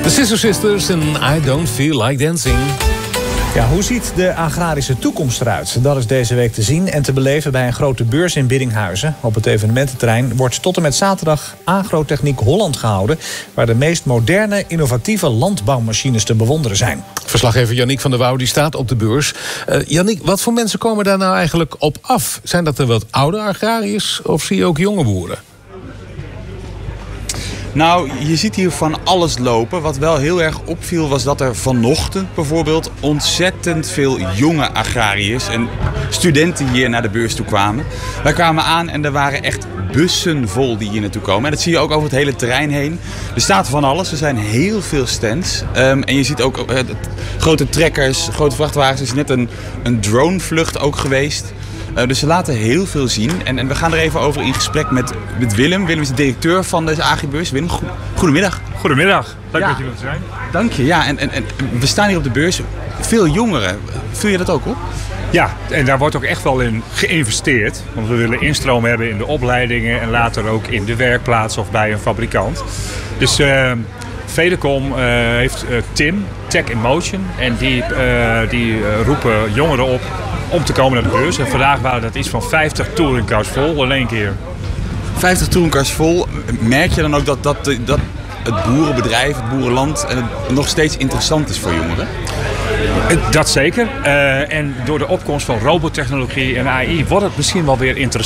The Sister Sisters en I Don't Feel Like Dancing. Ja, hoe ziet de agrarische toekomst eruit? Dat is deze week te zien en te beleven bij een grote beurs in Biddinghuizen. Op het evenemententerrein wordt tot en met zaterdag Agrotechniek Holland gehouden, waar de meest moderne, innovatieve landbouwmachines te bewonderen zijn. Verslaggever Yannick van der Wouw die staat op de beurs. Yannick, wat voor mensen komen daar nou eigenlijk op af? Zijn dat er wat oude agrariërs of zie je ook jonge boeren? Nou, je ziet hier van alles lopen. Wat wel heel erg opviel was dat er vanochtend bijvoorbeeld ontzettend veel jonge agrariërs en studenten hier naar de beurs toe kwamen. Wij kwamen aan en er waren echt bussen vol die hier naartoe komen. En dat zie je ook over het hele terrein heen. Er staat van alles. Er zijn heel veel stands. En je ziet ook grote trekkers, grote vrachtwagens. Er is net een dronevlucht ook geweest. Dus ze laten heel veel zien. En we gaan er even over in gesprek met Willem. Willem is de directeur van deze agribeurs. Willem, goedemiddag. Goedemiddag. Leuk dat je er zijn. Dank je. Ja, en we staan hier op de beurs. Veel jongeren. Vul je dat ook op? Ja, en daar wordt ook echt wel in geïnvesteerd. Want we willen instroom hebben in de opleidingen en later ook in de werkplaats of bij een fabrikant. Dus Vedecom heeft Tim, Tech in Motion. En die roepen jongeren op om te komen naar de beurs. En vandaag waren dat iets van 50 touringcars vol in één keer. 50 touringcars vol. Merk je dan ook dat het boerenbedrijf, het boerenland nog steeds interessant is voor jongeren? Dat zeker. En door de opkomst van robottechnologie en AI wordt het misschien wel weer interessanter.